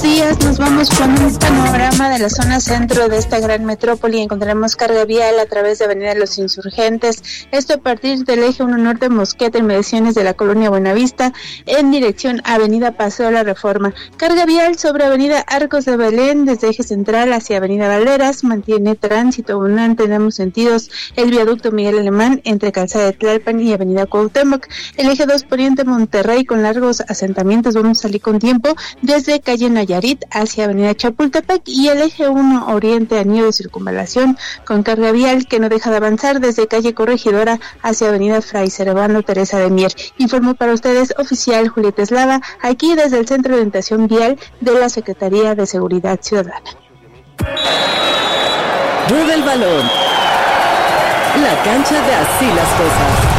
días, nos vamos con un panorama de la zona centro de esta gran metrópoli. Encontraremos carga vial a través de Avenida Los Insurgentes, esto a partir del eje 1 Norte Mosqueta, inmediaciones de la colonia Buenavista, en dirección a Avenida Paseo de la Reforma. Carga vial sobre Avenida Arcos de Belén, desde eje central hacia Avenida Valderas, mantiene tránsito abundante en ambos sentidos el viaducto Miguel Alemán entre Calzada de Tlalpan y Avenida Cuauhtémoc. El eje 2 Poniente Monterrey con largos asentamientos, vamos a salir con tiempo desde calle Nayarit hacia Avenida Chapultepec, y el eje 1 Oriente Anillo de Circunvalación con carga vial que no deja de avanzar desde calle Corregidora hacia Avenida Fray Servando Teresa de Mier. Informo para ustedes oficial Julieta Eslava, aquí desde el Centro de Orientación Vial de la Secretaría de Seguridad Ciudadana. Rueda el balón. La cancha de Así las Cosas.